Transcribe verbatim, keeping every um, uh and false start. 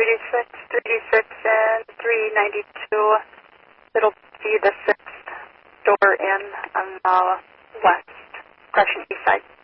eighty-six, three eighty-six, and three ninety-two. It'll be the sixth door in on the west, Gresham East side.